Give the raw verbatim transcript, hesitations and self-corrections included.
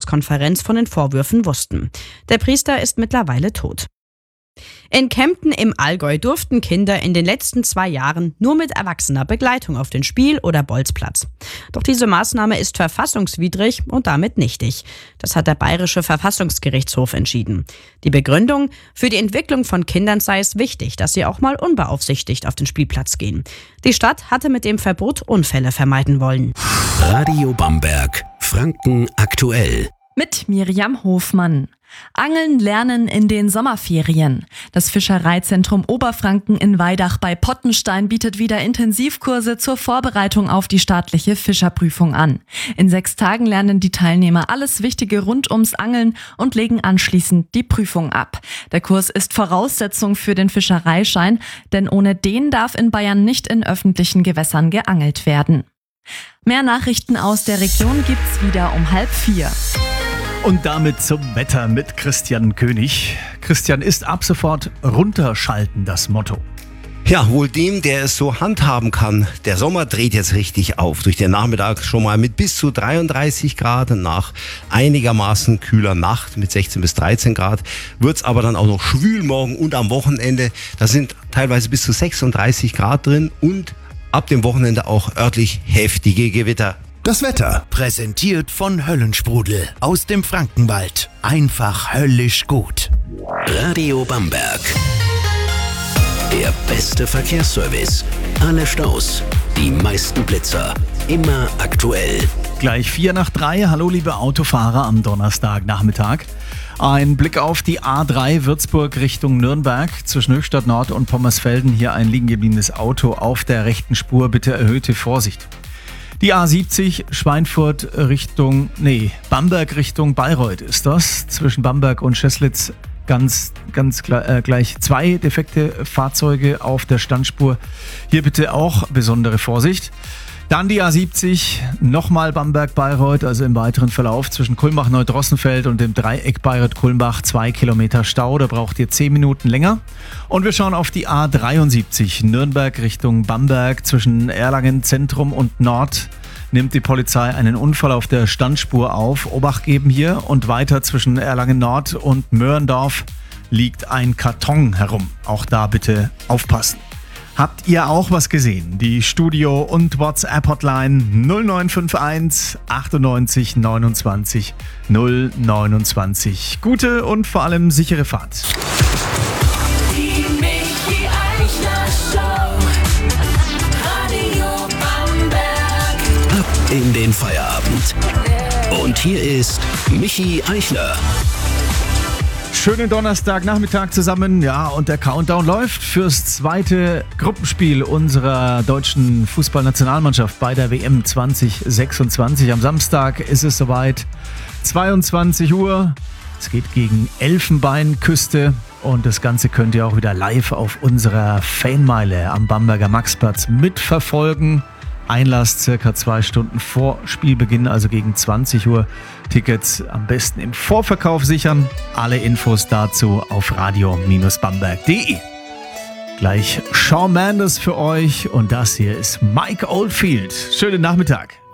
Pressekonferenz von den Vorwürfen wussten. Der Priester ist mittlerweile tot. In Kempten im Allgäu durften Kinder in den letzten zwei Jahren nur mit erwachsener Begleitung auf den Spiel- oder Bolzplatz. Doch diese Maßnahme ist verfassungswidrig und damit nichtig. Das hat der Bayerische Verfassungsgerichtshof entschieden. Die Begründung: Für die Entwicklung von Kindern sei es wichtig, dass sie auch mal unbeaufsichtigt auf den Spielplatz gehen. Die Stadt hatte mit dem Verbot Unfälle vermeiden wollen. Radio Bamberg, Franken aktuell. Mit Miriam Hofmann. Angeln lernen in den Sommerferien. Das Fischereizentrum Oberfranken in Weidach bei Pottenstein bietet wieder Intensivkurse zur Vorbereitung auf die staatliche Fischerprüfung an. In sechs Tagen lernen die Teilnehmer alles Wichtige rund ums Angeln und legen anschließend die Prüfung ab. Der Kurs ist Voraussetzung für den Fischereischein, denn ohne den darf in Bayern nicht in öffentlichen Gewässern geangelt werden. Mehr Nachrichten aus der Region gibt's wieder um halb vier. Und damit zum Wetter mit Christian König. Christian, ist ab sofort runterschalten das Motto? Ja, wohl dem, der es so handhaben kann. Der Sommer dreht jetzt richtig auf. Durch den Nachmittag schon mal mit bis zu dreiunddreißig Grad. Nach einigermaßen kühler Nacht mit sechzehn bis dreizehn Grad wird's aber dann auch noch schwül morgen und am Wochenende. Da sind teilweise bis zu sechsunddreißig Grad drin und ab dem Wochenende auch örtlich heftige Gewitter. Das Wetter präsentiert von Höllensprudel aus dem Frankenwald. Einfach höllisch gut. Radio Bamberg. Der beste Verkehrsservice. Alle Staus, die meisten Blitzer. Immer aktuell. Gleich vier nach drei. Hallo liebe Autofahrer am Donnerstagnachmittag. Ein Blick auf die A drei Würzburg Richtung Nürnberg. Zwischen Höchstadt Nord und Pommersfelden hier ein liegen gebliebenes Auto auf der rechten Spur. Bitte erhöhte Vorsicht. Die A siebzig Schweinfurt Richtung, nee, Bamberg Richtung Bayreuth ist das. Zwischen Bamberg und Scheslitz ganz, ganz äh, gleich zwei defekte Fahrzeuge auf der Standspur. Hier bitte auch besondere Vorsicht. Dann die A siebzig, nochmal Bamberg-Bayreuth, also im weiteren Verlauf zwischen Kulmbach-Neudrossenfeld und dem Dreieck Bayreuth-Kulmbach, zwei Kilometer Stau, da braucht ihr zehn Minuten länger. Und wir schauen auf die A dreiundsiebzig, Nürnberg Richtung Bamberg, zwischen Erlangen Zentrum und Nord nimmt die Polizei einen Unfall auf der Standspur auf. Obacht geben hier und weiter zwischen Erlangen Nord und Möhrendorf liegt ein Karton herum. Auch da bitte aufpassen. Habt ihr auch was gesehen? Die Studio- und WhatsApp-Hotline null neun fünf eins achtundneunzig neunundzwanzig null neunundzwanzig. Gute und vor allem sichere Fahrt. Die Michi Eichler Show. Radio Bamberg. Ab in den Feierabend. Und hier ist Michi Eichler. Schönen Donnerstagnachmittag zusammen, ja, und der Countdown läuft fürs zweite Gruppenspiel unserer deutschen Fußballnationalmannschaft bei der W M zwanzig sechsundzwanzig. Am Samstag ist es soweit, zweiundzwanzig Uhr. Es geht gegen Elfenbeinküste und das Ganze könnt ihr auch wieder live auf unserer Fanmeile am Bamberger Maxplatz mitverfolgen. Einlass circa zwei Stunden vor Spielbeginn, also gegen zwanzig Uhr. Tickets am besten im Vorverkauf sichern. Alle Infos dazu auf radio Bindestrich bamberg punkt de. Gleich Shawn Mendes für euch und das hier ist Mike Oldfield. Schönen Nachmittag.